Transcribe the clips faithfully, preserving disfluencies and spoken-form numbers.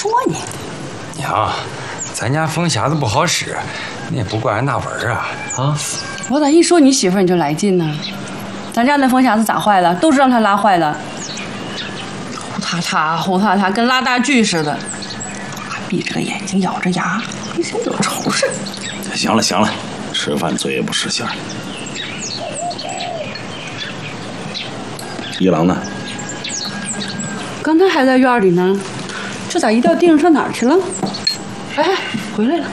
说你。 娘，咱家风匣子不好使，你也不怪俺那文儿啊。 啊！ 我咋一说你媳妇儿你就来劲呢？咱家那风匣子咋坏了？都是让他拉坏的。呼塌塌，呼塌塌，跟拉大锯似的。闭着个眼睛，咬着牙，一身有仇似的。 行了行了，吃饭嘴也不识馅儿。一郎呢？ 刚才还在院里呢，这咋一掉地上上哪儿去了？哎，回来了。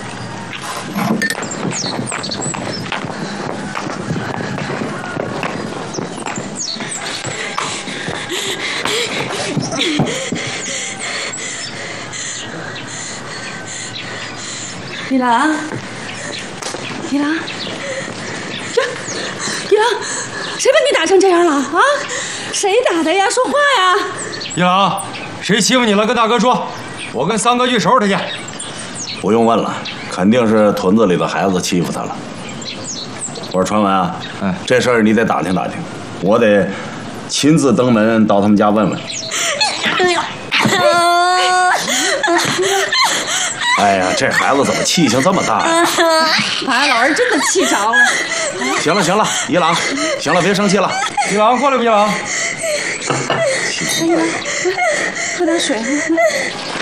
一郎，一郎，这一郎，谁把你打成这样了啊？谁打的呀？说话呀！ 一郎，谁欺负你了？跟大哥说，我跟三哥去收拾他去。 不用问了，肯定是屯子里的孩子欺负他了。我说传闻啊， 哎， 这事儿你得打听打听，我得亲自登门到他们家问问。哎呀，这孩子怎么气性这么大呀？ 把俺老儿真的气着了。 行了行了，一郎，行了，别生气了。 一郎，过来吧，一郎。 哎呀，喝点水。